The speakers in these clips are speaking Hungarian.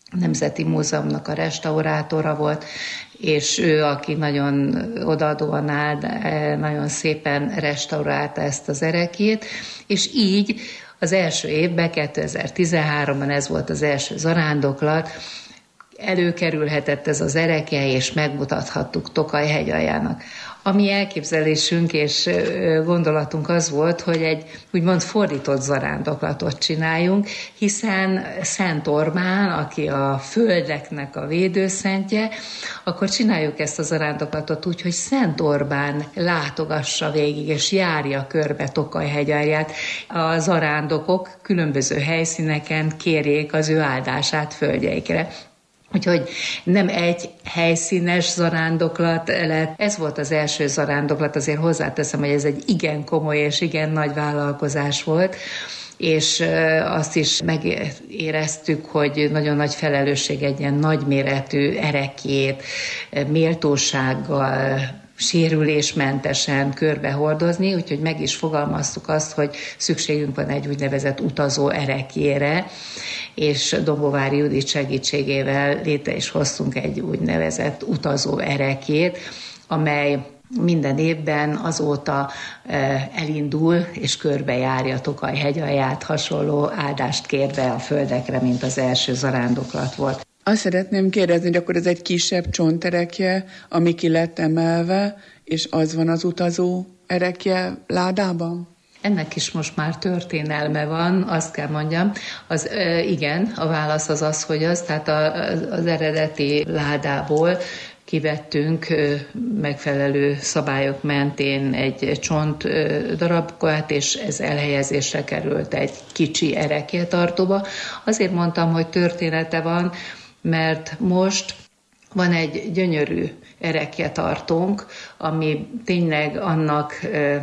Nemzeti Múzeumnak a restaurátora volt, és ő, aki nagyon odaadóan áll, nagyon szépen restaurálta ezt az ereklyét, és így az első évben, 2013-ban ez volt az első zarándoklat, előkerülhetett ez az erekje, és megmutathattuk Tokaj hegyaljának. A mi elképzelésünk és gondolatunk az volt, hogy egy úgymond fordított zarándoklatot csináljunk, hiszen Szent Orbán, aki a földeknek a védőszentje, akkor csináljuk ezt a zarándoklatot úgy, hogy Szent Orbán látogassa végig, és járja körbe Tokaj hegyalját. A zarándokok különböző helyszíneken kérjék az ő áldását földjeikre. Úgyhogy nem egy helyszínes zarándoklat lett. Ez volt az első zarándoklat, azért hozzáteszem, hogy ez egy igen komoly és igen nagy vállalkozás volt, és azt is megéreztük, hogy nagyon nagy felelősség egy ilyen nagyméretű ereklyét méltósággal, sérülésmentesen körbehordozni, úgyhogy meg is fogalmaztuk azt, hogy szükségünk van egy úgynevezett utazó ereklyére, és Dombovári Judit segítségével létre is hoztunk egy úgynevezett utazó ereklyét, amely minden évben azóta elindul, és körbejárja Tokaj hegyalját, hasonló áldást kérve a földekre, mint az első zarándoklat volt. Azt szeretném kérdezni, hogy akkor ez egy kisebb csonterekje, ami ki lett emelve, és az van az utazó erekje ládában? Ennek is most már történelme van, azt kell mondjam. Igen, a válasz az, hogy az, tehát az eredeti ládából kivettünk megfelelő szabályok mentén egy csont darabkát, és ez elhelyezésre került egy kicsi ereklyétartóba. Azért mondtam, hogy története van, mert most van egy gyönyörű ereklyétartónk, ami tényleg annak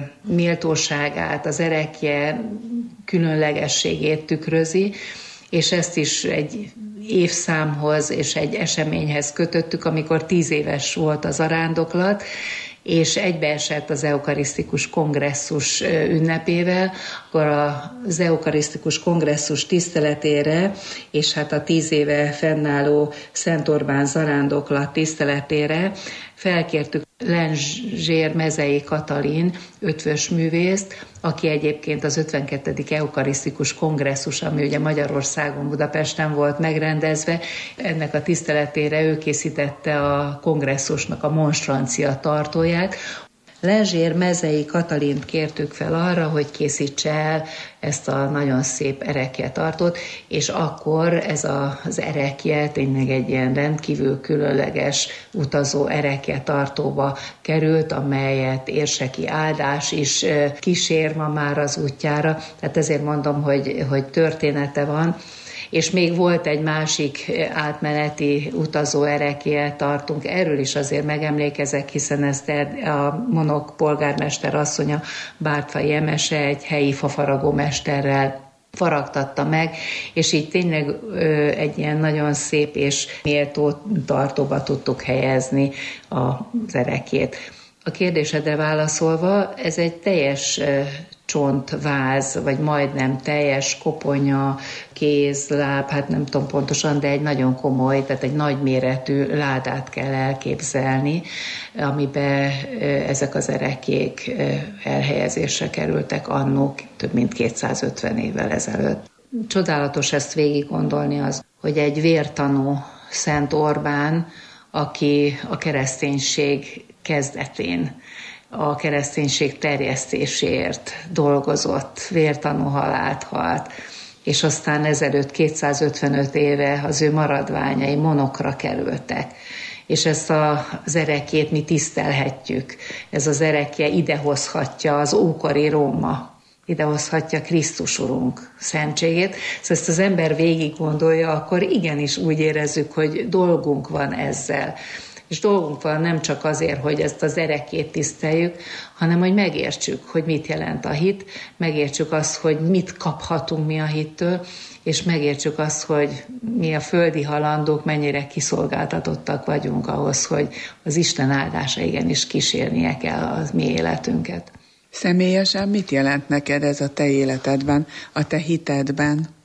méltóságát, az erekje különlegességét tükrözi, és ezt is egy évszámhoz és egy eseményhez kötöttük, amikor 10 éves volt az zarándoklat, és egybeesett az eukarisztikus kongresszus ünnepével, akkor az eukarisztikus kongresszus tiszteletére, és hát a 10 éve fennálló Szent Orbán zarándoklat tiszteletére felkértük Lenzsér Mezei Katalin ötvös művészt, aki egyébként az 52. eukarisztikus kongresszus, ami ugye Magyarországon, Budapesten volt megrendezve, ennek a tiszteletére ő készítette a kongresszusnak a monstrancia tartóját. Lenzsér Mezei Katalint kértük fel arra, hogy készítse el ezt a nagyon szép ereklyétartót, és akkor ez az erekje tényleg egy ilyen rendkívül különleges utazó ereklyétartóba került, amelyet érseki áldás is kísér ma már az útjára. Tehát ezért mondom, hogy története van. És még volt egy másik átmeneti utazó ereklyétartónk, erről is azért megemlékezek, hiszen ezt a Monok polgármester asszonya, Bártfai Emese egy helyi fafaragó mesterrel faragtatta meg, és így tényleg egy ilyen nagyon szép és méltó tartóba tudtuk helyezni az ereklyét. A kérdésedre válaszolva, ez egy teljes csontváz, vagy majdnem teljes koponya, kéz, láb, hát nem tudom pontosan, de egy nagyon komoly, tehát egy nagyméretű ládát kell elképzelni, amiben ezek az ereklyék elhelyezésre kerültek annó több mint 250 évvel ezelőtt. Csodálatos ezt végig gondolni az, hogy egy vértanú Szent Orbán, aki a kereszténység kezdetén a kereszténység terjesztéséért dolgozott, vértanú halált halt, és aztán ezelőtt 255 éve az ő maradványai Monokra kerültek. És ezt az ereklyét mi tisztelhetjük. Ez az erekje idehozhatja az ókori Róma, idehozhatja Krisztus Urunk szentségét. Szóval ezt az ember végig gondolja, akkor igenis úgy érezzük, hogy dolgunk van ezzel. És dolgunk van nem csak azért, hogy ezt az ereklyét tiszteljük, hanem hogy megértsük, hogy mit jelent a hit, megértsük azt, hogy mit kaphatunk mi a hittől, és megértsük azt, hogy mi a földi halandók mennyire kiszolgáltatottak vagyunk ahhoz, hogy az Isten áldása igenis kísérnie kell a mi életünket. Személyesen mit jelent neked ez a te életedben, a te hitedben?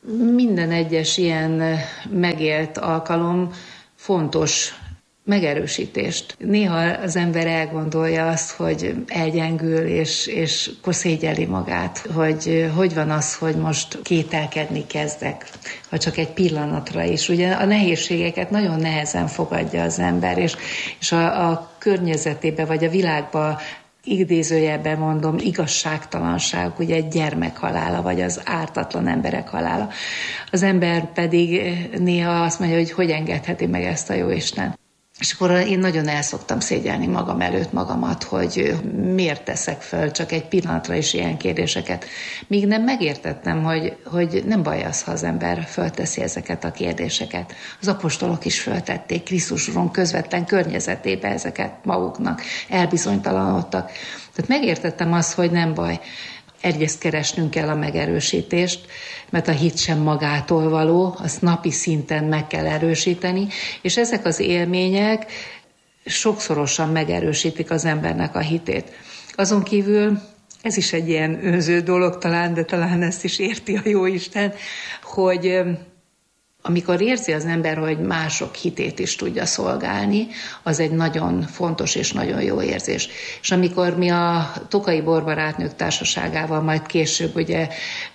Minden egyes ilyen megélt alkalom fontos megerősítést. Néha az ember elgondolja azt, hogy elgyengül, és akkor szégyeli magát, hogy van az, hogy most kételkedni kezdek, ha csak egy pillanatra is. Ugye a nehézségeket nagyon nehezen fogadja az ember, és a környezetébe vagy a világba idézőjelben mondom, igazságtalanság, ugye egy gyermek halála, vagy az ártatlan emberek halála. Az ember pedig néha azt mondja, hogy engedheti meg ezt a Jóisten. És akkor én nagyon el szoktam szégyelni magam előtt magamat, hogy miért teszek föl csak egy pillanatra is ilyen kérdéseket. Míg nem megértettem, hogy nem baj az, ha az ember fölteszi ezeket a kérdéseket. Az apostolok is föltették Krisztus Urunk közvetlen környezetébe ezeket maguknak, elbizonytalanodtak. Tehát megértettem azt, hogy nem baj. Egyrészt keresnünk kell a megerősítést, mert a hit sem magától való, azt napi szinten meg kell erősíteni, és ezek az élmények sokszorosan megerősítik az embernek a hitét. Azon kívül ez is egy ilyen önző dolog talán, de talán ezt is érti a Jóisten, hogy amikor érzi az ember, hogy mások hitét is tudja szolgálni, az egy nagyon fontos és nagyon jó érzés. És amikor mi a Tokai Borbarátnők Társaságával majd később, ugye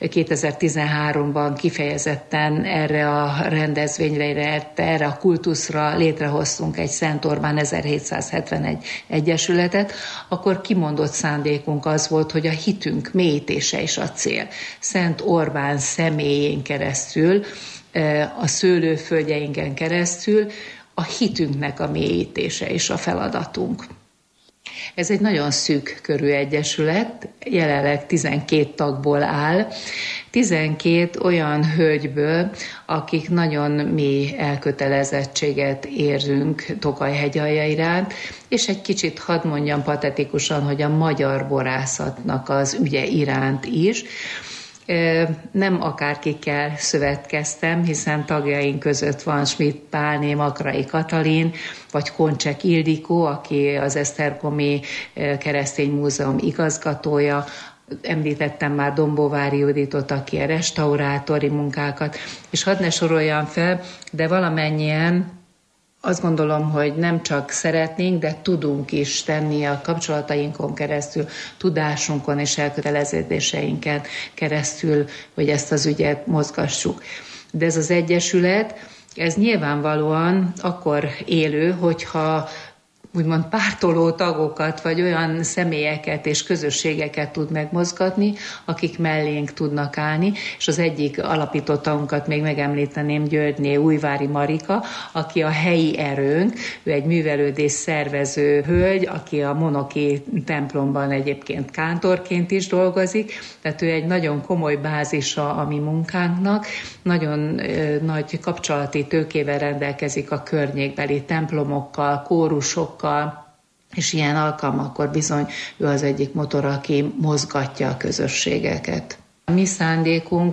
2013-ban kifejezetten erre a rendezvényre, erre a kultuszra létrehoztunk egy Szent Orbán 1771 egyesületet, akkor kimondott szándékunk az volt, hogy a hitünk mélyítése is a cél. Szent Orbán személyén keresztül, a szőlőföldjeinken keresztül a hitünknek a mélyítése és a feladatunk. Ez egy nagyon szűk körű egyesület, jelenleg 12 tagból áll, 12 olyan hölgyből, akik nagyon mély elkötelezettséget érzünk Tokaj-hegyalja iránt, és egy kicsit hadd mondjam patetikusan, hogy a magyar borászatnak az ügye iránt is. Nem akárkikkel szövetkeztem, hiszen tagjaink között van Schmidt Pálné, Makrai Katalin, vagy Koncsek Ildikó, aki az Esztergomi Keresztény Múzeum igazgatója, említettem már Dombóvári Juditot, aki a restaurátori munkákat, és hadd ne soroljam fel, de valamennyien azt gondolom, hogy nem csak szeretnénk, de tudunk is tenni a kapcsolatainkon keresztül, tudásunkon és elköteleződéseinken keresztül, hogy ezt az ügyet mozgassuk. De ez az egyesület, ez nyilvánvalóan akkor élő, hogyha úgymond pártoló tagokat, vagy olyan személyeket és közösségeket tud megmozgatni, akik mellénk tudnak állni, és az egyik alapító tagunkat még megemlíteném, Györgyné Újvári Marika, aki a helyi erőnk, ő egy művelődés szervező hölgy, aki a Monoki templomban egyébként kántorként is dolgozik, tehát ő egy nagyon komoly bázisa a mi munkánknak, nagyon nagy kapcsolati tőkével rendelkezik a környékbeli templomokkal, kórusokkal, és ilyen alkalmakkor bizony ő az egyik motor, aki mozgatja a közösségeket. A mi szándékunk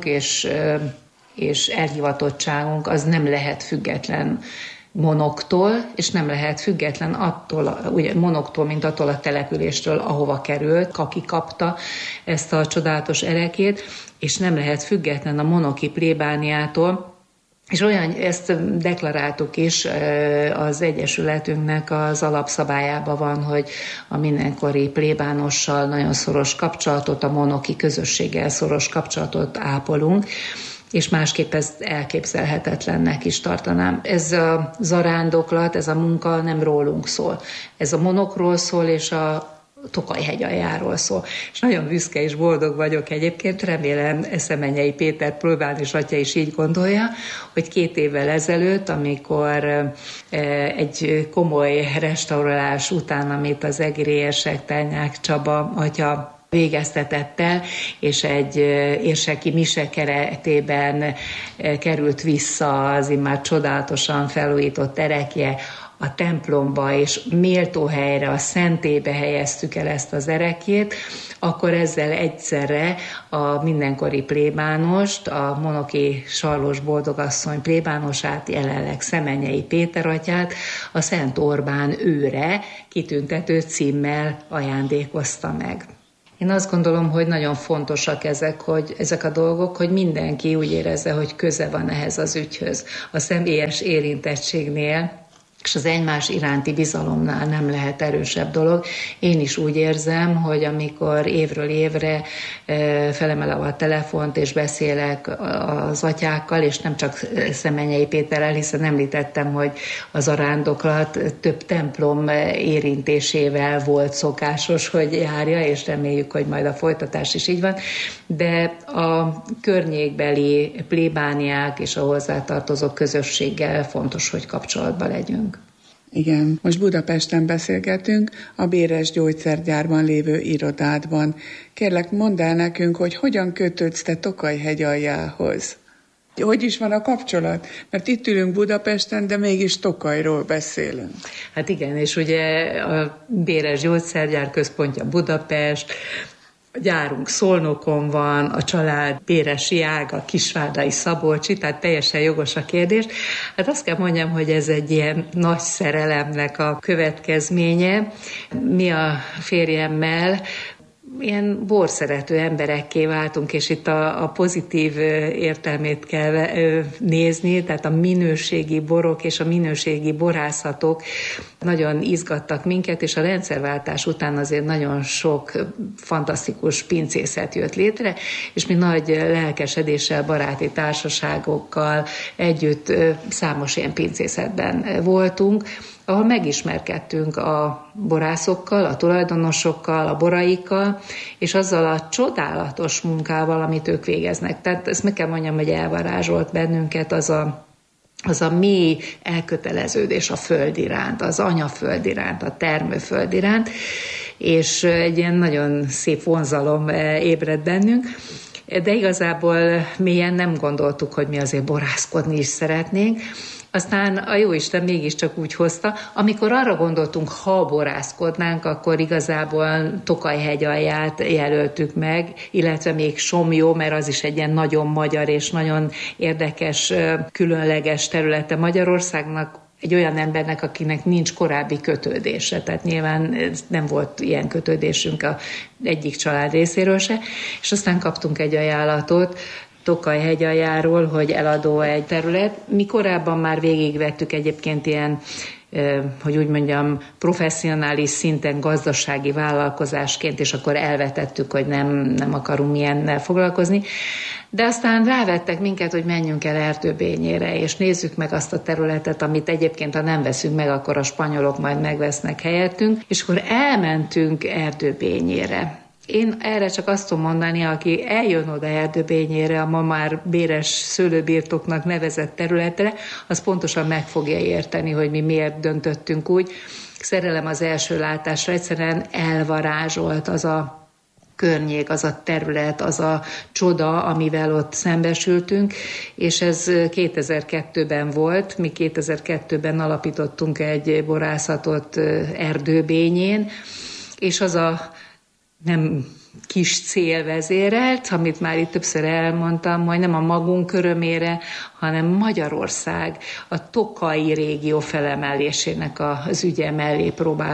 és elhivatottságunk az nem lehet független Monoktól, és nem lehet független attól, ugye Monoktól, mint attól a településtől, ahova került, aki kapta ezt a csodálatos erekét, és nem lehet független a monoki plébániától, és ezt deklaráltuk is, az egyesületünknek az alapszabályában van, hogy a mindenkori plébánossal nagyon szoros kapcsolatot, a monoki közösséggel szoros kapcsolatot ápolunk, és másképp ezt elképzelhetetlennek is tartanám. Ez a zarándoklat, ez a munka nem rólunk szól. Ez a monokról szól, és a Tokaj-hegyaljáról szól. És nagyon büszke és boldog vagyok egyébként, remélem Eszemenyei Péter plébános atya is így gondolja, hogy 2 évvel ezelőtt, amikor egy komoly restaurálás után, amit az egérérsek Telnyák Csaba atya végeztetett el, és egy érseki mise keretében került vissza az immár csodálatosan felújított erekje a templomba, és méltó helyre, a szentélybe helyeztük el ezt az erekjét, akkor ezzel egyszerre a mindenkori plébánost, a Monoki Sarlós Boldogasszony plébánosát, jelenleg Szemenyei Péter atyát, a Szent Orbán őre kitüntető címmel ajándékozta meg. Én azt gondolom, hogy nagyon fontosak ezek a dolgok, hogy mindenki úgy érezze, hogy köze van ehhez az ügyhöz. A személyes érintettségnél és az egymás iránti bizalomnál nem lehet erősebb dolog. Én is úgy érzem, hogy amikor évről évre felemelem a telefont és beszélek az atyákkal, és nem csak Szemenyei Péterrel, hiszen említettem, hogy az arándoklat több templom érintésével volt szokásos, hogy járja, és reméljük, hogy majd a folytatás is így van, de a környékbeli plébániák és a hozzátartozó közösséggel fontos, hogy kapcsolatban legyünk. Igen, most Budapesten beszélgetünk, a Béres gyógyszergyárban lévő irodádban. Kérlek, mondd el nekünk, hogy hogyan kötődsz te Tokaj-hegyaljához. Hogy is van a kapcsolat? Mert itt ülünk Budapesten, de mégis Tokajról beszélünk. Hát igen, és ugye a Béres gyógyszergyár központja Budapest, a gyárunk Szolnokon van, a család Béresi ága, Kisvárdai Szabolcsi, tehát teljesen jogos a kérdés. Hát azt kell mondjam, hogy ez egy ilyen nagy szerelemnek a következménye. Mi a férjemmel ilyen borszerető emberekké váltunk, és itt a pozitív értelmét kell nézni, tehát a minőségi borok és a minőségi borászatok nagyon izgattak minket, és a rendszerváltás után azért nagyon sok fantasztikus pincészet jött létre, és mi nagy lelkesedéssel, baráti társaságokkal együtt számos ilyen pincészetben voltunk, ahol megismerkedtünk a borászokkal, a tulajdonosokkal, a boraikkal, és azzal a csodálatos munkával, amit ők végeznek. Tehát ezt meg kell mondjam, hogy elvarázsolt bennünket az a mély elköteleződés a föld iránt, az anyaföld iránt, a termőföld iránt, és egy ilyen nagyon szép vonzalom ébred bennünk. De igazából mélyen nem gondoltuk, hogy mi azért borászkodni is szeretnénk. Aztán a jóisten mégiscsak úgy hozta, amikor arra gondoltunk, ha borászkodnánk, akkor igazából Tokaj-hegyalját jelöltük meg, illetve még Somlyó, mert az is egy ilyen nagyon magyar és nagyon érdekes, különleges területe Magyarországnak, egy olyan embernek, akinek nincs korábbi kötődése, tehát nyilván nem volt ilyen kötődésünk egyik család részéről se, és aztán kaptunk egy ajánlatot Tokaj-hegyaljáról, hogy eladó egy terület. Mi korábban már végigvettük egyébként ilyen, hogy úgy mondjam, professzionális szinten gazdasági vállalkozásként, és akkor elvetettük, hogy nem akarunk ilyennel foglalkozni. De aztán rávettek minket, hogy menjünk el Erdőbényére, és nézzük meg azt a területet, amit egyébként, ha nem veszünk meg, akkor a spanyolok majd megvesznek helyettünk, és akkor elmentünk Erdőbényére. Én erre csak azt tudom mondani, aki eljön oda Erdőbényére, a ma már Béres szőlőbirtoknak nevezett területre, az pontosan meg fogja érteni, hogy mi miért döntöttünk úgy. Szerelem az első látásra, egyszerűen elvarázsolt az a környék, az a terület, az a csoda, amivel ott szembesültünk, és ez 2002-ben volt. Mi 2002-ben alapítottunk egy borászatot Erdőbényén, és az a nem kis cél vezérelt, amit már itt többször elmondtam, hogy nem a magunk örömére, hanem Magyarország a tokaji régió felemelésének az ügye mellé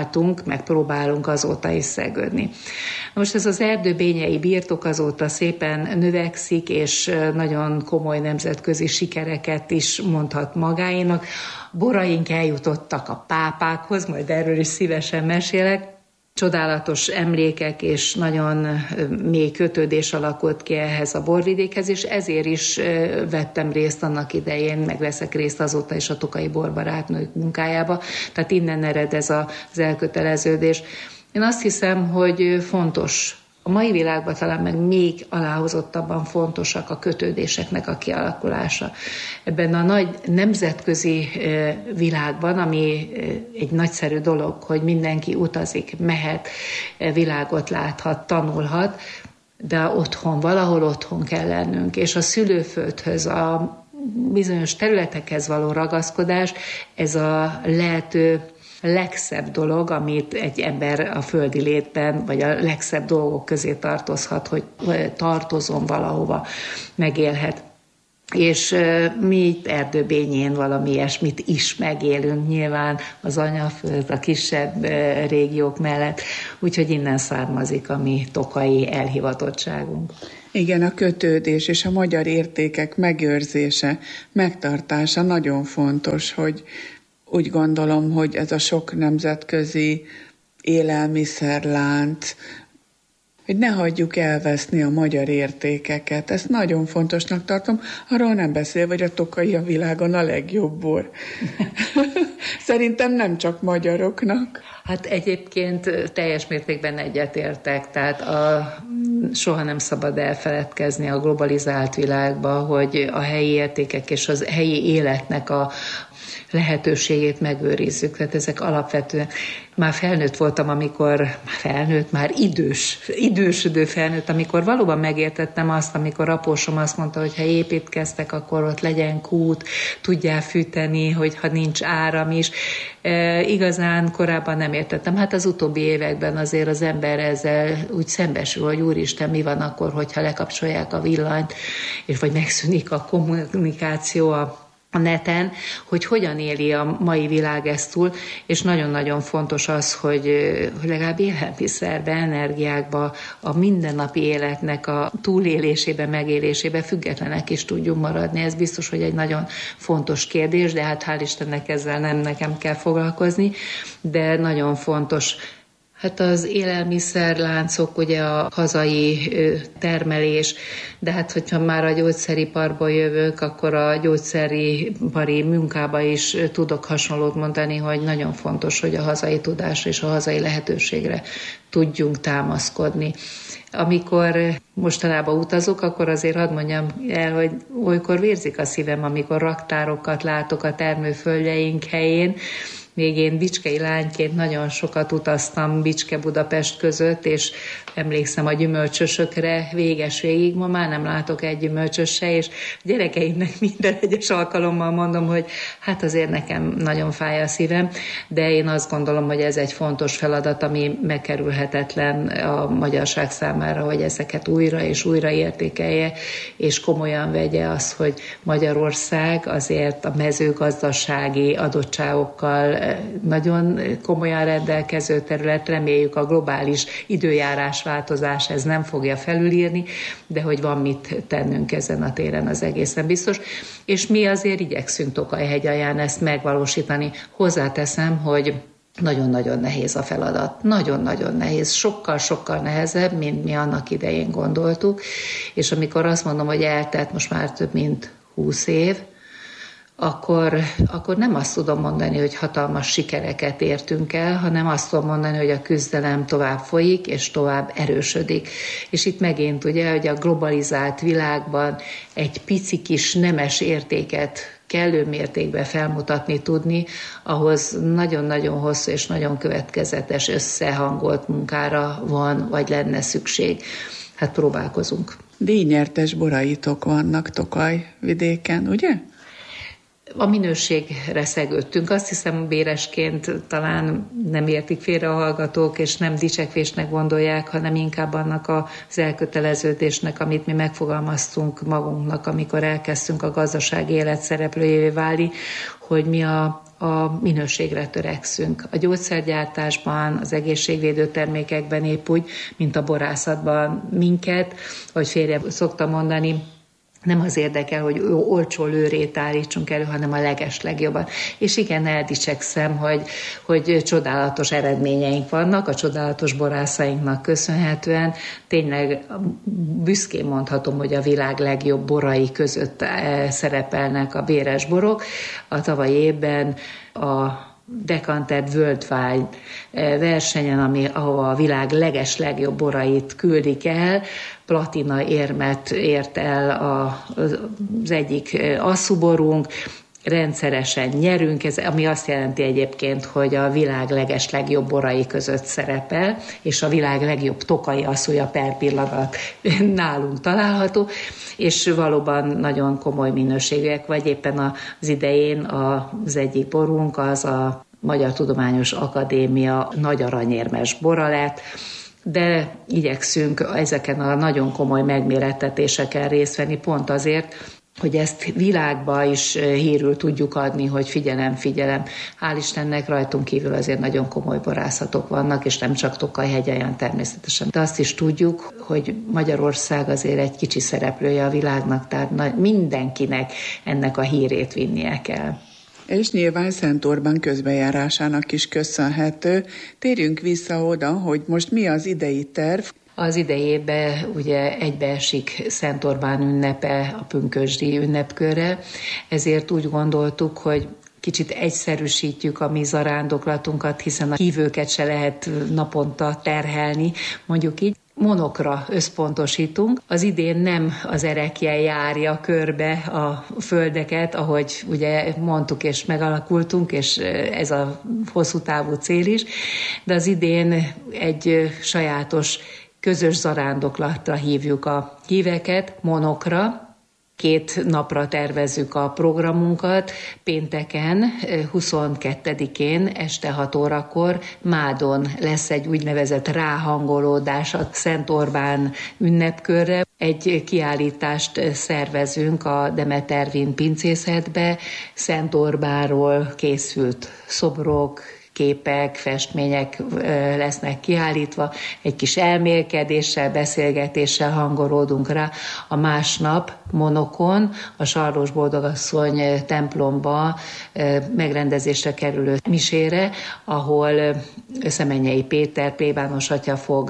próbálunk azóta is szegődni. Most ez az erdőbényei birtok azóta szépen növekszik, és nagyon komoly nemzetközi sikereket is mondhat magáénak. Boraink eljutottak a pápákhoz, majd erről is szívesen mesélek. Csodálatos emlékek és nagyon mély kötődés alakult ki ehhez a borvidékhez, és ezért is vettem részt annak idején, meg veszek részt azóta is a tokaji borbarátnők munkájába. Tehát innen ered ez az elköteleződés. Én azt hiszem, hogy fontos, a mai világban talán meg még aláhozottabban fontosak a kötődéseknek a kialakulása. Ebben a nagy nemzetközi világban, ami egy nagyszerű dolog, hogy mindenki utazik, mehet, világot láthat, tanulhat, de valahol otthon kell lennünk, és a szülőföldhöz, a bizonyos területekhez való ragaszkodás, ez a lehető legszebb dolog, amit egy ember a földi létben, vagy a legszebb dolgok közé tartozhat, hogy tartozom valahova, megélhet. és mi itt Erdőbényén valami ilyesmit is megélünk nyilván az anyaföld, a kisebb régiók mellett, úgyhogy innen származik a mi tokaji elhivatottságunk. Igen, a kötődés és a magyar értékek megőrzése, megtartása nagyon fontos, hogy úgy gondolom, hogy ez a sok nemzetközi élelmiszerlánc, hogy ne hagyjuk elveszni a magyar értékeket. Ezt nagyon fontosnak tartom, arról nem beszél, hogy a tokai a világon a legjobb bor. Szerintem nem csak magyaroknak. Hát egyébként teljes mértékben egyetértek, tehát soha nem szabad elfeledkezni a globalizált világba, hogy a helyi értékek és az helyi életnek a lehetőségét megőrizzük. Tehát ezek alapvetően, már felnőtt voltam, már idősödő felnőtt, amikor valóban megértettem azt, amikor apósom azt mondta, hogy ha építkeztek, akkor ott legyen kút, tudjál fűteni, hogyha nincs áram is. Igazán korábban nem értettem. Hát az utóbbi években azért az ember ezzel úgy szembesül, hogy úristen, mi van akkor, hogyha lekapcsolják a villanyt, és vagy megszűnik a kommunikáció a neten, hogy hogyan éli a mai világ ezt túl, és nagyon-nagyon fontos az, hogy legalább élelmiszerben, energiákban, a mindennapi életnek a túlélésébe, megélésébe függetlenek is tudjunk maradni. Ez biztos, hogy egy nagyon fontos kérdés, de hát hál' Istennek ezzel nem nekem kell foglalkozni, de nagyon fontos. Hát az élelmiszerláncok, ugye a hazai termelés, de hát hogyha már a gyógyszeriparból jövök, akkor a gyógyszeripari munkába is tudok hasonlót mondani, hogy nagyon fontos, hogy a hazai tudásra és a hazai lehetőségre tudjunk támaszkodni. Amikor mostanában utazok, akkor azért hadd mondjam el, hogy olykor vérzik a szívem, amikor raktárokat látok a termőföldjeink helyén. Még én bicskei lányként nagyon sokat utaztam Bicske-Budapest között, és emlékszem a gyümölcsösökre végig. Ma már nem látok egy gyümölcsös se, és gyerekeimnek minden egyes alkalommal mondom, hogy hát azért nekem nagyon fáj a szívem, de én azt gondolom, hogy ez egy fontos feladat, ami megkerülhetetlen a magyarság számára, hogy ezeket újra és újra értékelje, és komolyan vegye azt, hogy Magyarország azért a mezőgazdasági adottságokkal nagyon komolyan rendelkező terület, reméljük a globális időjárás változás ez nem fogja felülírni, de hogy van mit tennünk ezen a téren, az egészen biztos. És mi azért igyekszünk Tokaj-hegyalján ezt megvalósítani. Hozzáteszem, hogy nagyon-nagyon nehéz a feladat. Nagyon-nagyon nehéz. Sokkal-sokkal nehezebb, mint mi annak idején gondoltuk. És amikor azt mondom, hogy eltelt most már több mint 20 év, akkor nem azt tudom mondani, hogy hatalmas sikereket értünk el, hanem azt tudom mondani, hogy a küzdelem tovább folyik, és tovább erősödik. És itt megint ugye, hogy a globalizált világban egy pici kis nemes értéket kellő mértékben felmutatni tudni, ahhoz nagyon-nagyon hosszú és nagyon következetes, összehangolt munkára van, vagy lenne szükség. Hát próbálkozunk. Díjnyertes boraitok vannak Tokaj vidéken, ugye? A minőségre szegődtünk. Azt hiszem, béresként talán nem értik félre a hallgatók, és nem dicsekvésnek gondolják, hanem inkább annak az elköteleződésnek, amit mi megfogalmaztunk magunknak, amikor elkezdtünk a gazdasági élet szereplőjévé válni, hogy mi a minőségre törekszünk. A gyógyszergyártásban, az egészségvédő termékekben épp úgy, mint a borászatban minket, ahogy férjem szokta mondani, nem az érdekel, hogy olcsó lőrét állítsunk elő, hanem a legeslegjobban. És igen, eldicsekszem, hogy csodálatos eredményeink vannak, a csodálatos borászainknak köszönhetően. Tényleg büszkén mondhatom, hogy a világ legjobb borai között szerepelnek a béres borok. A tavalyi évben a Decanted Worldwide versenyen, ahova a világ legjobb borait küldik el, platina érmet ért el az egyik asszúborunk, rendszeresen nyerünk, ami azt jelenti egyébként, hogy a világ legjobb borai között szerepel, és a világ legjobb tokai asszúja per pillanat nálunk található, és valóban nagyon komoly minőségűek, vagy éppen az idején az egyik borunk, az a Magyar Tudományos Akadémia nagy aranyérmes bora lett, de igyekszünk ezeken a nagyon komoly megmérettetéseken részt venni, pont azért, hogy ezt világba is hírül tudjuk adni, hogy figyelem. Hál' Istennek rajtunk kívül azért nagyon komoly borászatok vannak, és nem csak Tokaj-hegyalján természetesen. De azt is tudjuk, hogy Magyarország azért egy kicsi szereplője a világnak, tehát mindenkinek ennek a hírét vinnie kell. És nyilván Szent Orbán közbejárásának is köszönhető. Térjünk vissza oda, hogy most mi az idei terv. Az idejében ugye egybeesik Szent Orbán ünnepe a pünkösdi ünnepkörre, ezért úgy gondoltuk, hogy kicsit egyszerűsítjük a mi zarándoklatunkat, hiszen a hívőket se lehet naponta terhelni, mondjuk így. Monokra összpontosítunk. Az idén nem az erekje járja körbe a földeket, ahogy ugye mondtuk és megalakultunk, és ez a hosszú távú cél is, de az idén egy sajátos közös zarándoklatra hívjuk a híveket, monokra. 2 napra tervezzük a programunkat. Pénteken, 22-én este 6 órakor Mádon lesz egy úgynevezett ráhangolódás a Szent Orbán ünnepkörre. Egy kiállítást szervezünk a Demeter-Wien pincészetbe. Szent Orbánról készült szobrok, képek, festmények lesznek kiállítva, egy kis elmélkedéssel, beszélgetéssel hangolódunk rá. A másnap monokon a Sarlós Boldogasszony templomba megrendezésre kerülő misére, ahol Szemenyei Péter plébános atya fog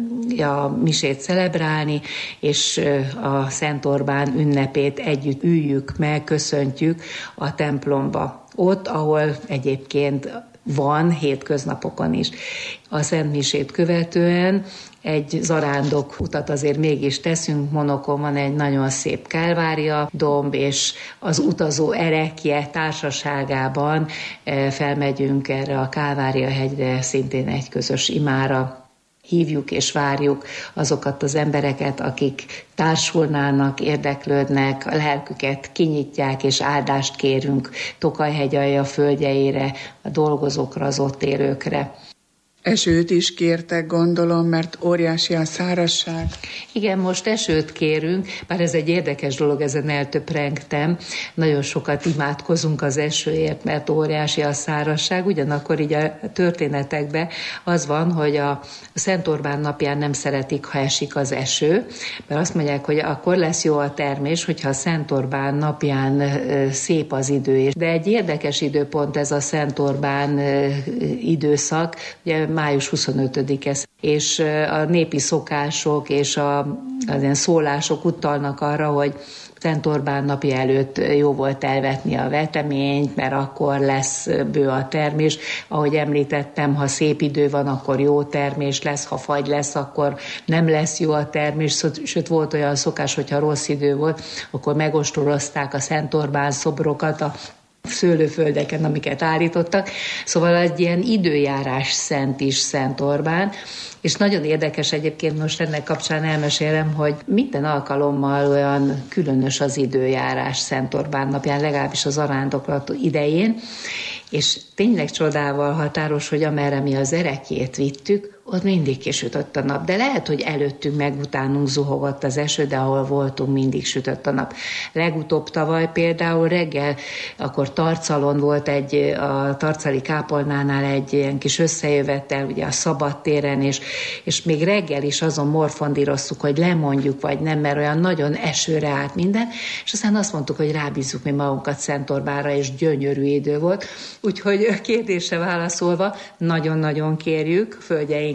a misét celebrálni, és a Szent Orbán ünnepét együtt üljük meg, köszöntjük a templomba. Ott, ahol egyébként van hétköznapokon is. A Szent Misét követően egy zarándok utat azért mégis teszünk. Monokon van egy nagyon szép Kálvária domb, és az utazó erekje társaságában felmegyünk erre a Kálvária hegyre, szintén egy közös imára. Hívjuk és várjuk azokat az embereket, akik társulnának, érdeklődnek, a lelküket kinyitják, és áldást kérünk Tokaj-hegyalja földjeire, a dolgozókra, az ott élőkre. Esőt is kértek, gondolom, mert óriási a szárazság. Igen, most esőt kérünk, bár ez egy érdekes dolog, ezen eltöprengtem. Nagyon sokat imádkozunk az esőért, mert óriási a szárazság. Ugyanakkor így a történetekben az van, hogy a Szent Orbán napján nem szeretik, ha esik az eső, mert azt mondják, hogy akkor lesz jó a termés, hogyha a Szent Orbán napján szép az idő. De egy érdekes időpont ez a Szent Orbán időszak, ugye május 25-e, és a népi szokások és az ilyen szólások utalnak arra, hogy Szent Orbán napja előtt jó volt elvetni a veteményt, mert akkor lesz bő a termés. Ahogy említettem, ha szép idő van, akkor jó termés lesz, ha fagy lesz, akkor nem lesz jó a termés. Sőt, volt olyan szokás, hogyha rossz idő volt, akkor megostorozták a Szent Orbán szobrokat a szőlőföldeken, amiket állítottak. Szóval egy ilyen időjárás szent is Szent Orbán, és nagyon érdekes egyébként, most ennek kapcsán elmesélem, hogy minden alkalommal olyan különös az időjárás Szent Orbán napján, legalábbis az arándoklat idején, és tényleg csodával határos, hogy amerre mi az erekjét vittük, ott mindig kisütött a nap. De lehet, hogy előttünk meg utánunk zuhogott az eső, de ahol voltunk, mindig sütött a nap. Legutóbb tavaly például reggel, akkor Tarcalon volt a tarcali kápolnánál egy ilyen kis összejövetel, ugye a szabadtéren, és még reggel is azon morfondíroztuk, hogy lemondjuk, vagy nem, mert olyan nagyon esőre állt minden, és aztán azt mondtuk, hogy rábízzuk mi magunkat Szent Orbánra, és gyönyörű idő volt. Úgyhogy kérdésre válaszolva, nagyon-nagyon kérjük földjeinkre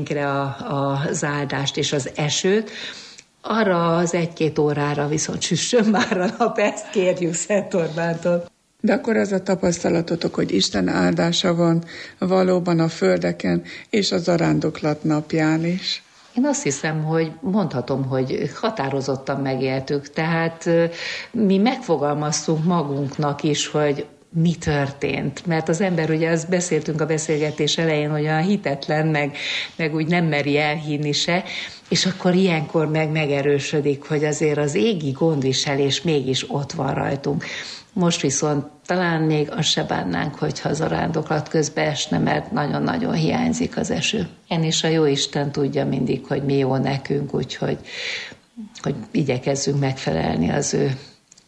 az áldást és az esőt. Arra az 1-2 órára viszont süssön már a nap, ezt kérjük Szent Orbántól. De akkor az a tapasztalatotok, hogy Isten áldása van valóban a földeken és az arándoklat napján is. Én azt hiszem, hogy mondhatom, hogy határozottan megéltük. Tehát mi megfogalmaztunk magunknak is, hogy mi történt. Mert az ember, ugye azt beszéltünk a beszélgetés elején, hogy olyan hitetlen, meg úgy nem meri elhinni se, és akkor ilyenkor megerősödik, hogy azért az égi gondviselés mégis ott van rajtunk. Most viszont talán még azt se bánnánk, hogyha az arándoklat közben esne, mert nagyon-nagyon hiányzik az eső. És a Jóisten tudja mindig, hogy mi jó nekünk, úgyhogy hogy igyekezzünk megfelelni az ő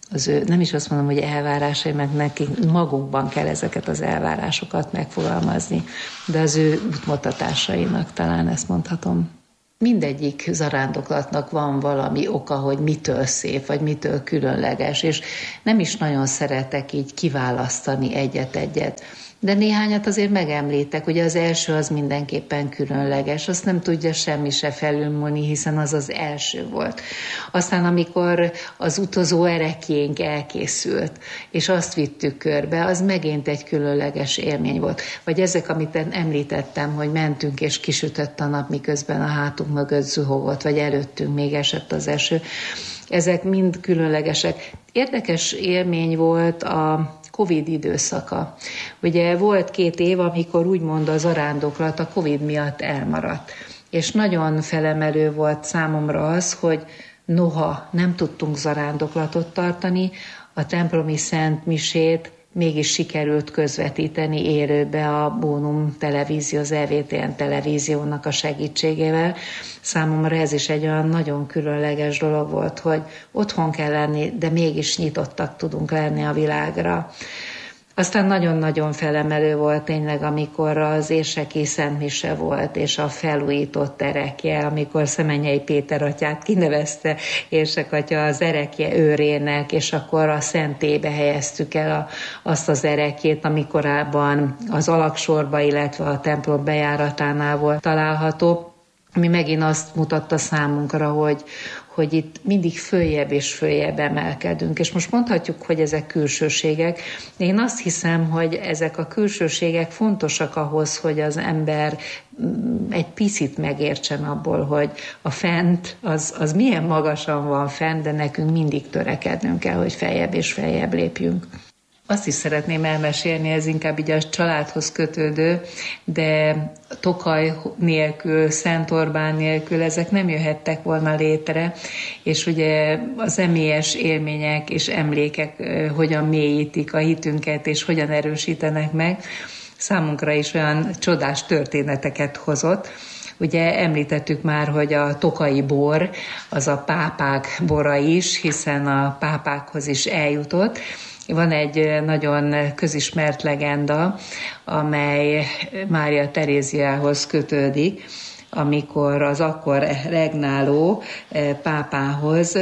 az ő, nem is azt mondom, hogy elvárásai, mert nekik magukban kell ezeket az elvárásokat megfogalmazni, de az ő útmutatásainak talán ezt mondhatom. Mindegyik zarándoklatnak van valami oka, hogy mitől szép, vagy mitől különleges, és nem is nagyon szeretek így kiválasztani egyet-egyet. De néhányat azért megemlítek, ugye az első az mindenképpen különleges, azt nem tudja semmi se felülmúlni, hiszen az az első volt. Aztán amikor az utazó ereklyénk elkészült, és azt vittük körbe, az megint egy különleges élmény volt. Vagy ezek, amit említettem, hogy mentünk és kisütött a nap, miközben a hátunk mögött zuhogott, vagy előttünk még esett az eső. Ezek mind különlegesek. Érdekes élmény volt a Covid időszaka. Ugye volt 2 év, amikor úgymond a zarándoklat a Covid miatt elmaradt. És nagyon felemelő volt számomra az, hogy noha nem tudtunk zarándoklatot tartani, a templomi szent misét mégis sikerült közvetíteni élőbe a Bónum televízió, az EVTN televíziónak a segítségével. Számomra ez is egy olyan nagyon különleges dolog volt, hogy otthon kell lenni, de mégis nyitottak tudunk lenni a világra. Aztán nagyon-nagyon felemelő volt tényleg, amikor az érseki szentmise volt, és a felújított erekje, amikor Szemenyei Péter atyát kinevezte érsek atya az erekje őrének, és akkor a szentélybe helyeztük el azt az erekjét, ami korábban az alagsorba, illetve a templom bejáratánál volt található, ami megint azt mutatta számunkra, hogy itt mindig följebb és följebb emelkedünk. És most mondhatjuk, hogy ezek külsőségek. Én azt hiszem, hogy ezek a külsőségek fontosak ahhoz, hogy az ember egy picit megértsen abból, hogy a fent, az milyen magasan van fent, de nekünk mindig törekednünk kell, hogy feljebb és feljebb lépjünk. Azt is szeretném elmesélni, ez inkább így a családhoz kötődő, de Tokaj nélkül, Szent Orbán nélkül ezek nem jöhettek volna létre, és ugye a személyes élmények és emlékek hogyan mélyítik a hitünket, és hogyan erősítenek meg, számunkra is olyan csodás történeteket hozott. Ugye említettük már, hogy a tokai bor, az a pápák bora is, hiszen a pápákhoz is eljutott. Van egy nagyon közismert legenda, amely Mária Teréziához kötődik, amikor az akkor regnáló pápához,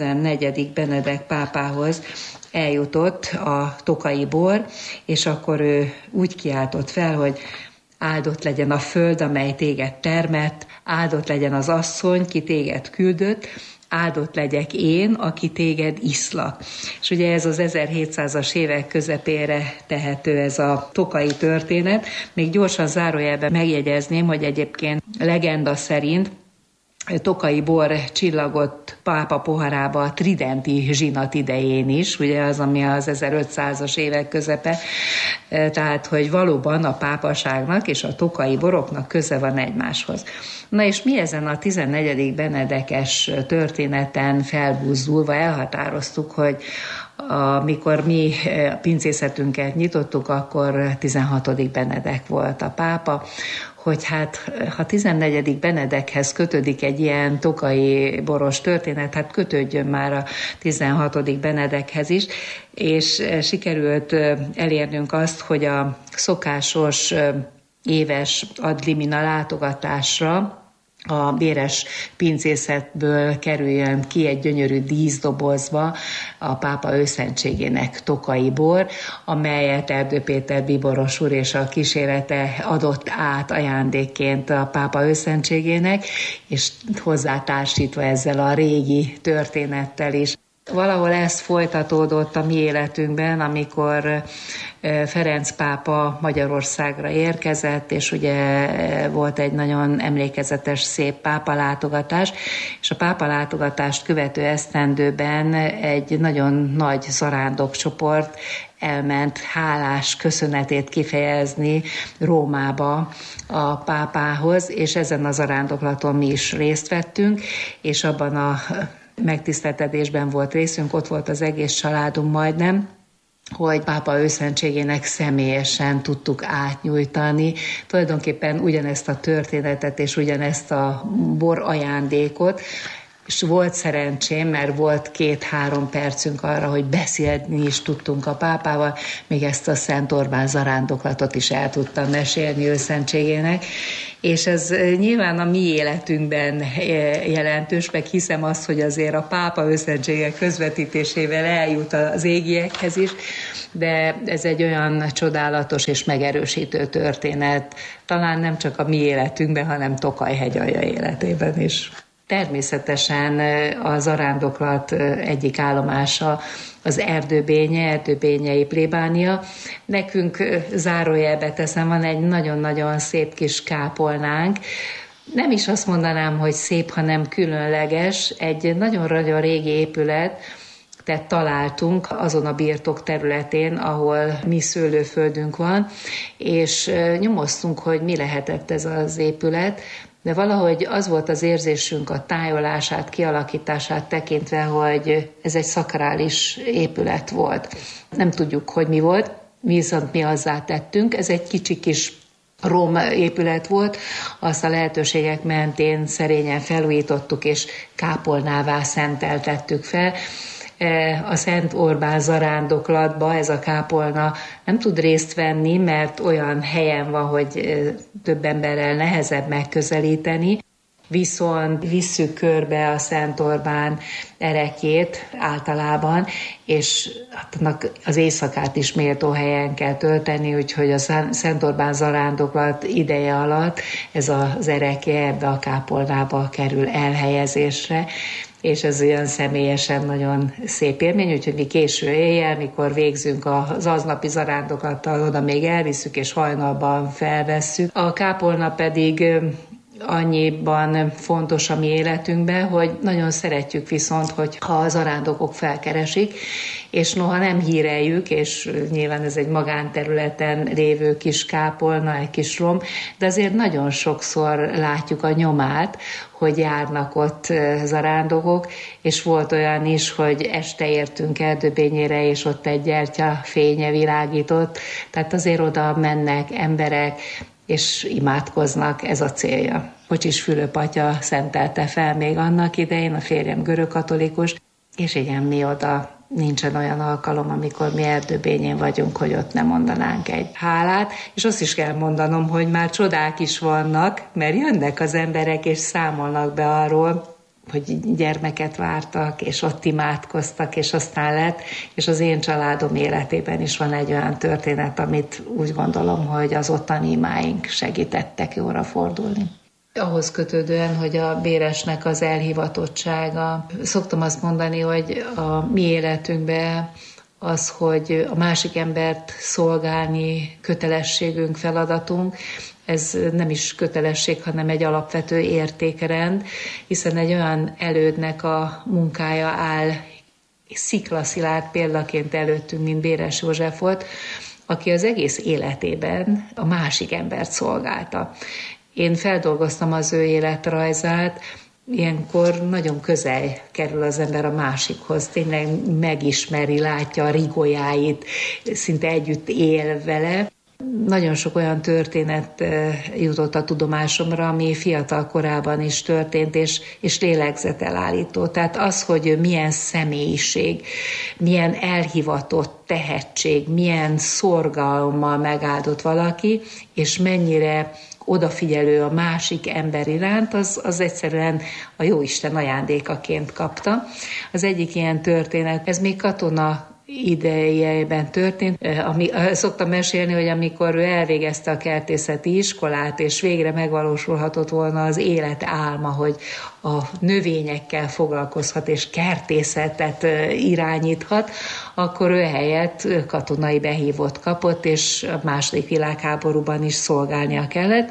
14. Benedek pápához eljutott a tokai bor, és akkor ő úgy kiáltott fel, hogy áldott legyen a föld, amely téged termett, áldott legyen az asszony, ki téged küldött, áldott legyek én, aki téged iszlak. És ugye ez az 1700-as évek közepére tehető ez a tokai történet. Még gyorsan zárójelben megjegyezném, hogy egyébként legenda szerint tokai bor csillagott pápa poharába a tridenti zsinat idején is, ugye az, ami az 1500-as évek közepe, tehát, hogy valóban a pápaságnak és a tokai boroknak köze van egymáshoz. Na és mi ezen a 14. Benedekes történeten felbuzdulva elhatároztuk, hogy amikor mi a pincészetünket nyitottuk, akkor 16. Benedek volt a pápa, hogy hát ha 14. Benedekhez kötődik egy ilyen tokai boros történet, hát kötődjön már a 16. Benedekhez is, és sikerült elérnünk azt, hogy a szokásos éves ad limina látogatásra a béres pincészetből kerüljön ki egy gyönyörű díszdobozba a pápa őszentségének tokai bor, amelyet Erdő Péter bíboros úr és a kísérete adott át ajándékként a pápa őszentségének, és hozzátársítva ezzel a régi történettel is. Valahol ez folytatódott a mi életünkben, amikor Ferenc pápa Magyarországra érkezett, és ugye volt egy nagyon emlékezetes, szép pápa látogatás, és a pápa látogatást követő esztendőben egy nagyon nagy zarándokcsoport elment hálás köszönetét kifejezni Rómába a pápához, és ezen a zarándoklaton mi is részt vettünk, és abban a megtiszteltetésben volt részünk, ott volt az egész családunk majdnem, hogy pápa őszentségének személyesen tudtuk átnyújtani. Tulajdonképpen ugyanezt a történetet és ugyanezt a bor ajándékot, és volt szerencsém, mert volt 2-3 percünk arra, hogy beszélni is tudtunk a pápával, még ezt a Szent Orbán zarándoklatot is el tudtam mesélni őszentségének, és ez nyilván a mi életünkben jelentős, meg hiszem azt, hogy azért a pápa őszentsége közvetítésével eljut az égiekhez is, de ez egy olyan csodálatos és megerősítő történet, talán nem csak a mi életünkben, hanem Tokaj hegyalja életében is. Természetesen a zarándoklat egyik állomása az erdőbényei plébánia. Nekünk zárójelbe teszem, van egy nagyon-nagyon szép kis kápolnánk. Nem is azt mondanám, hogy szép, hanem különleges. Egy nagyon-nagyon régi épület, tehát találtunk azon a birtok területén, ahol mi szőlőföldünk van, és nyomoztunk, hogy mi lehetett ez az épület, de valahogy az volt az érzésünk a tájolását, kialakítását tekintve, hogy ez egy szakrális épület volt. Nem tudjuk, hogy mi volt, viszont mi azzá tettünk. Ez egy kicsi kis rom épület volt, azt a lehetőségek mentén szerényen felújítottuk, és kápolnává szenteltettük fel. A Szent Orbán zarándoklatba ez a kápolna nem tud részt venni, mert olyan helyen van, hogy több emberrel nehezebb megközelíteni, viszont visszük körbe a Szent Orbán erekjét általában, és az éjszakát is méltó helyen kell tölteni, úgyhogy a Szent Orbán zarándoklat ideje alatt ez az erekje ebbe a kápolnába kerül elhelyezésre, és ez olyan személyesen nagyon szép élmény, úgyhogy mi késő éjjel, mikor végzünk az aznapi zarándoklattal, oda még elviszük, és hajnalban felvesszük. A kápolna pedig annyiban fontos a mi életünkben, hogy nagyon szeretjük viszont, hogy ha a zarándokok felkeresik, és noha nem híreljük, és nyilván ez egy magánterületen lévő kis kápolna, egy kis rom, de azért nagyon sokszor látjuk a nyomát, hogy járnak ott zarándokok, és volt olyan is, hogy este értünk Erdőbényére, és ott egy gyertya fénye világított, tehát azért oda mennek emberek, és imádkoznak, ez a célja. Kocsis Fülöp atya szentelte fel még annak idején, a férjem görögkatolikus, és igen, mi oda nincsen olyan alkalom, amikor mi Erdőbényén vagyunk, hogy ott nem mondanánk egy hálát, és azt is kell mondanom, hogy már csodák is vannak, mert jönnek az emberek, és számolnak be arról, hogy gyermeket vártak, és ott imádkoztak, és aztán lett, és az én családom életében is van egy olyan történet, amit úgy gondolom, hogy az ottani imáink segítettek jóra fordulni. Ahhoz kötődően, hogy a béresnek az elhivatottsága. Szoktam azt mondani, hogy a mi életünkben az, hogy a másik embert szolgálni kötelességünk, feladatunk, ez nem is kötelesség, hanem egy alapvető értékrend, hiszen egy olyan elődnek a munkája áll sziklaszilárd példaként előttünk, mint Béres József volt, aki az egész életében a másik embert szolgálta. Én feldolgoztam az ő életrajzát, ilyenkor nagyon közel kerül az ember a másikhoz, tényleg megismeri, látja a rigójáit, szinte együtt él vele. Nagyon sok olyan történet jutott a tudomásomra, ami fiatal korában is történt, és lélegzetelállító. Tehát az, hogy milyen személyiség, milyen elhivatott tehetség, milyen szorgalommal megáldott valaki, és mennyire odafigyelő a másik ember iránt, az egyszerűen a Jóisten ajándékaként kapta. Az egyik ilyen történet, ez még katona idejében történt. Szoktam mesélni, hogy amikor ő elvégezte a kertészeti iskolát, és végre megvalósulhatott volna az élet álma, hogy a növényekkel foglalkozhat, és kertészetet irányíthat, akkor ő helyett katonai behívót kapott, és a II. Világháborúban is szolgálnia kellett.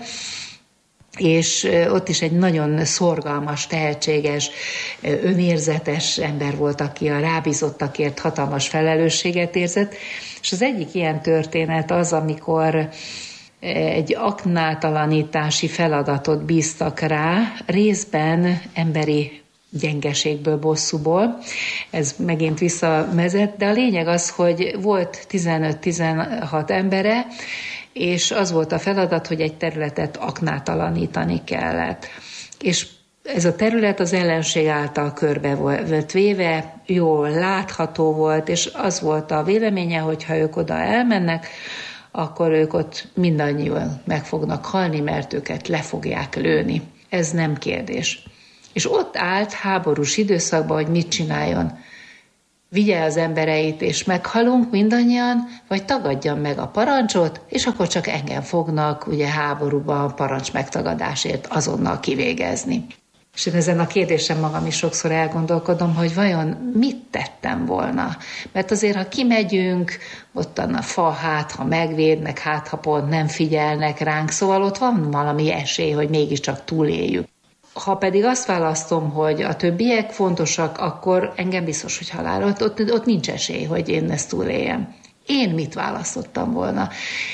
És ott is egy nagyon szorgalmas, tehetséges, önérzetes ember volt, aki a rábízottakért hatalmas felelősséget érzett. És az egyik ilyen történet az, amikor egy aknátalanítási feladatot bíztak rá, részben emberi gyengeségből, bosszúból. Ez megint visszavezet, de a lényeg az, hogy volt 15-16 embere, és az volt a feladat, hogy egy területet aknátalanítani kellett. És Ez a terület az ellenség által körbe volt véve, jól látható volt, és az volt a véleménye, hogy ha ők oda elmennek, akkor ők ott mindannyian meg fognak halni, mert őket le fogják lőni. Ez nem kérdés. És ott állt háborús időszakban, hogy mit csináljon. Vigye az embereit, és meghalunk mindannyian, vagy tagadjam meg a parancsot, és akkor csak engem fognak ugye háborúban parancs megtagadásért azonnal kivégezni. És én ezen a kérdésen magam is sokszor elgondolkodom, hogy vajon mit tettem volna. Mert azért, ha kimegyünk, ottan a fa, hát ha megvédnek, hát ha pont nem figyelnek ránk, szóval ott van valami esély, hogy mégiscsak túléljük. Ha pedig azt választom, hogy a többiek fontosak, akkor engem biztos, hogy halál. Ott nincs esély, hogy én ezt túléljem. Én mit választottam volna?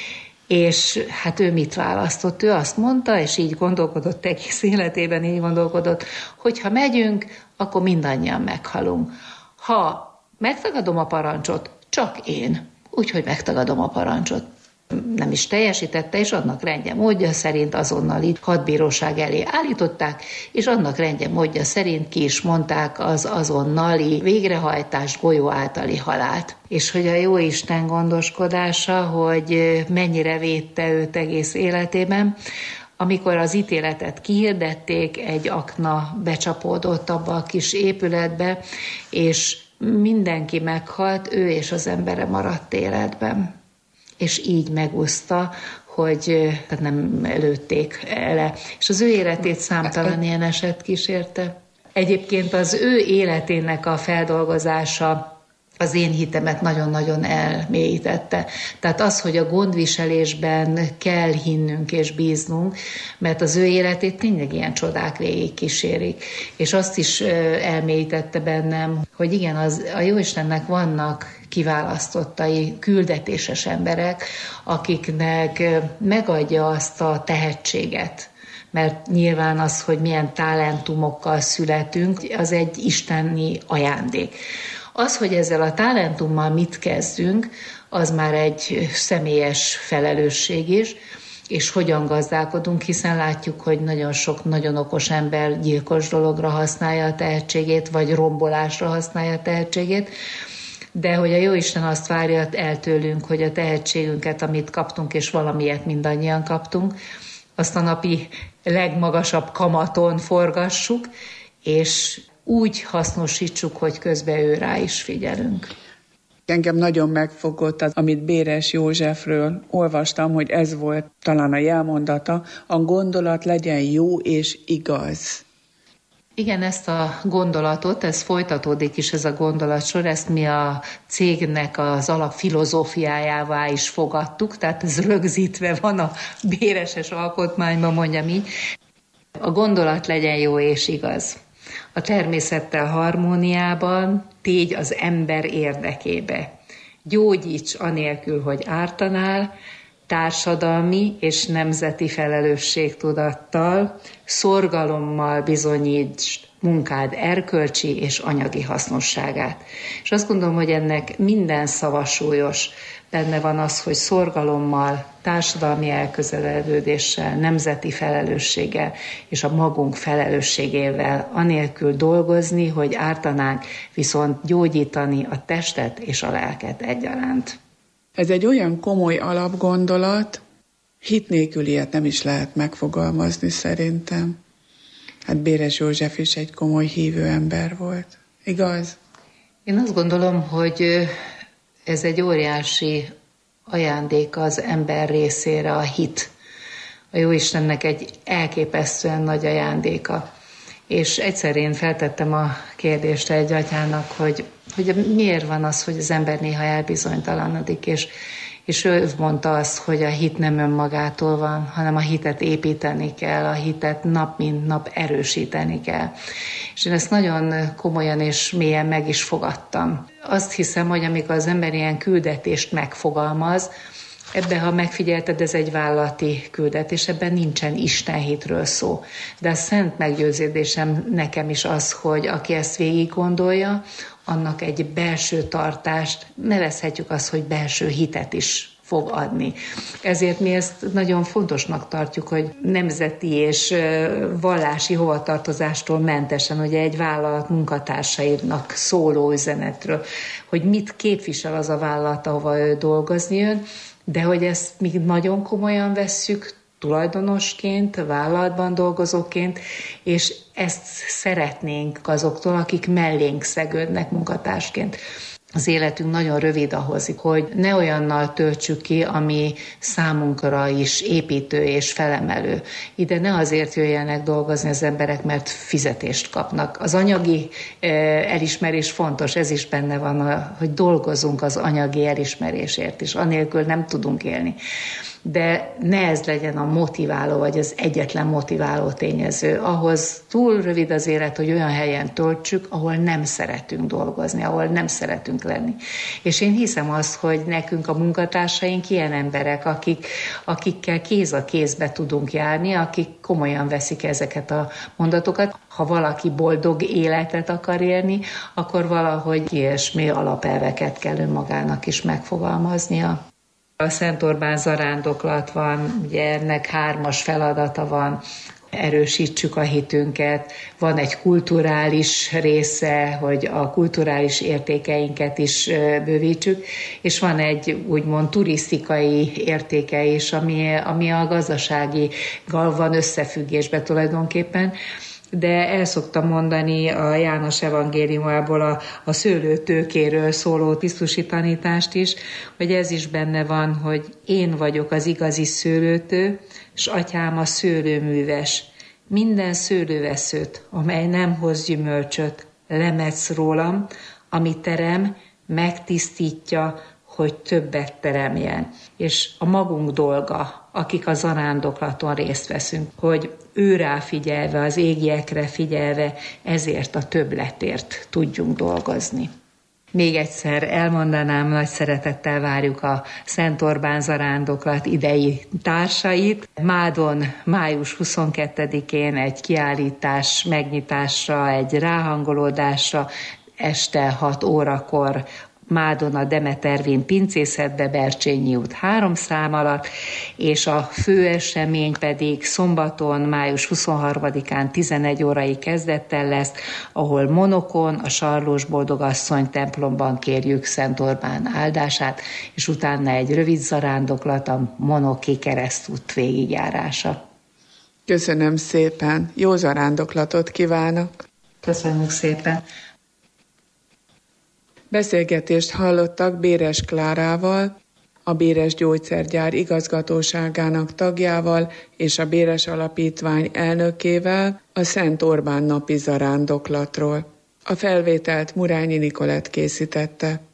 És hát ő mit választott? Ő azt mondta, és így gondolkodott egész életében, így gondolkodott, hogy ha megyünk, akkor mindannyian meghalunk. Ha megtagadom a parancsot, csak én. Úgyhogy megtagadom a parancsot. Nem is teljesítette, és annak rendje módja szerint azonnal így hadbíróság elé állították, és annak rendje módja szerint ki is mondták az azonnali végrehajtás golyó általi halált. És hogy a Jóisten gondoskodása, hogy mennyire védte őt egész életében, amikor az ítéletet kihirdették, egy akna becsapódott abba a kis épületbe, és mindenki meghalt, ő és az embere maradt életben. És így megúszta, hogy tehát nem lőtték le. És az ő életét számtalan ilyen eset kísérte. Egyébként az ő életének a feldolgozása az én hitemet nagyon-nagyon elmélyítette. Tehát az, hogy a gondviselésben kell hinnünk és bíznunk, mert az ő életét tényleg ilyen csodák végig kísérik. És azt is elmélyítette bennem, hogy igen, a Jóistennek vannak kiválasztottai, küldetéses emberek, akiknek megadja azt a tehetséget, mert nyilván az, hogy milyen talentumokkal születünk, az egy isteni ajándék. Az, hogy ezzel a talentummal mit kezdünk, az már egy személyes felelősség is, és hogyan gazdálkodunk, hiszen látjuk, hogy nagyon sok nagyon okos ember gyilkos dologra használja a tehetségét, vagy rombolásra használja a tehetségét, de hogy a Jóisten azt várja el tőlünk, hogy a tehetségünket, amit kaptunk, és valamilyet mindannyian kaptunk, azt a napi legmagasabb kamaton forgassuk, és úgy hasznosítsuk, hogy közben ő rá is figyelünk. Engem nagyon megfogott az, amit Béres Józsefről olvastam, hogy ez volt talán a jelmondata, a gondolat legyen jó és igaz. Igen, ezt a gondolatot, ez folytatódik is ez a gondolatsor, ezt mi a cégnek az alapfilozófiájává is fogadtuk, tehát ez rögzítve van a béreses alkotmányban, mondjam így. A gondolat legyen jó és igaz. A természettel harmóniában, tégy az ember érdekébe. Gyógyíts anélkül, hogy ártanál, társadalmi és nemzeti felelősségtudattal, szorgalommal bizonyítsd munkád erkölcsi és anyagi hasznosságát. És azt gondolom, hogy ennek minden szava súlyos. Benne van az, hogy szorgalommal, társadalmi elközelődéssel, nemzeti felelősséggel és a magunk felelősségével anélkül dolgozni, hogy ártanánk, viszont gyógyítani a testet és a lelket egyaránt. Ez egy olyan komoly alapgondolat, hit nélkül ilyet nem is lehet megfogalmazni szerintem. Hát Béres József is egy komoly hívő ember volt. Igaz? Én azt gondolom, hogy ez egy óriási ajándék az ember részére, a hit. A Jóistennek egy elképesztően nagy ajándéka. És egyszer én feltettem a kérdést egy atyának, hogy miért van az, hogy az ember néha elbizonytalanodik, és ő mondta azt, hogy a hit nem önmagától van, hanem a hitet építeni kell, a hitet nap mint nap erősíteni kell. És én ezt nagyon komolyan és mélyen meg is fogadtam. Azt hiszem, hogy amikor az ember ilyen küldetést megfogalmaz, ebben, ha megfigyelted, ez egy vállalati küldetés, ebben nincsen istenhitről szó. De a szent meggyőződésem nekem is az, hogy aki ezt végig gondolja, annak egy belső tartást, nevezhetjük azt, hogy belső hitet is fog adni. Ezért mi ezt nagyon fontosnak tartjuk, hogy nemzeti és vallási hovatartozástól mentesen, ugye egy vállalat munkatársainak szóló üzenetről, hogy mit képvisel az a vállalat, ahova ő dolgozni jön, de hogy ezt mi nagyon komolyan vesszük, tulajdonosként, vállalatban dolgozóként, és ezt szeretnénk azoktól, akik mellénk szegődnek munkatársként. Az életünk nagyon rövid ahhoz, hogy ne olyannal töltsük ki, ami számunkra is építő és felemelő. Ide ne azért jöjjenek dolgozni az emberek, mert fizetést kapnak. Az anyagi elismerés fontos, ez is benne van, hogy dolgozunk az anyagi elismerésért is, anélkül nem tudunk élni. De ne ez legyen a motiváló, vagy az egyetlen motiváló tényező. Ahhoz túl rövid az élet, hogy olyan helyen töltsük, ahol nem szeretünk dolgozni, ahol nem szeretünk lenni. És én hiszem azt, hogy nekünk a munkatársaink ilyen emberek, akikkel kéz a kézbe tudunk járni, akik komolyan veszik ezeket a mondatokat. Ha valaki boldog életet akar élni, akkor valahogy ilyesmi alapelveket kell önmagának is megfogalmaznia. A Szent Orbán zarándoklat van, ugye ennek 3 feladata van, erősítsük a hitünket, van egy kulturális része, hogy a kulturális értékeinket is bővítsük, és van egy úgymond turisztikai értéke is, ami a gazdaságival van összefüggésben tulajdonképpen. De el szoktam mondani a János evangéliumából a szőlőtőkéről szóló krisztusi tanítást is, hogy ez is benne van, hogy én vagyok az igazi szőlőtő, s atyám a szőlőműves. Minden szőlőveszőt, amely nem hoz gyümölcsöt, lemetsz rólam, ami terem, megtisztítja, hogy többet teremjen. És a magunk dolga, akik a zarándoklaton részt veszünk, hogy ő rá figyelve, az égiekre figyelve, ezért a többletért tudjunk dolgozni. Még egyszer elmondanám, nagy szeretettel várjuk a Szent Orbán zarándoklat idei társait. Mádon május 22-én egy kiállítás megnyitásra, egy ráhangolódásra, este 6 órakor Mádon a Demetervin pincészetbe, Bercsényi út 3 szám alatt, és a fő esemény pedig szombaton, május 23-án 11 órai kezdettel lesz, ahol Monokon, a Sarlós Boldogasszony templomban kérjük Szent Orbán áldását, és utána egy rövid zarándoklat, a Monoki keresztút végigjárása. Köszönöm szépen, jó zarándoklatot kívánok! Köszönjük szépen! Beszélgetést hallottak Béres Klárával, a Béres Gyógyszergyár igazgatóságának tagjával és a Béres Alapítvány elnökével a Szent Orbán napi zarándoklatról. A felvételt Murányi Nikolett készítette.